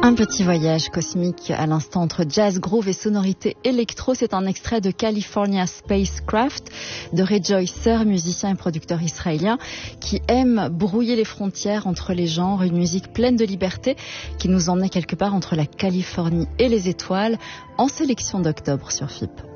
Un petit voyage cosmique à l'instant entre jazz, groove et sonorité électro. C'est un extrait de California Spacecraft de Rejoicer, musicien et producteur israélien qui aime brouiller les frontières entre les genres. Une musique pleine de liberté qui nous emmenait quelque part entre la Californie et les étoiles en sélection d'octobre sur FIP.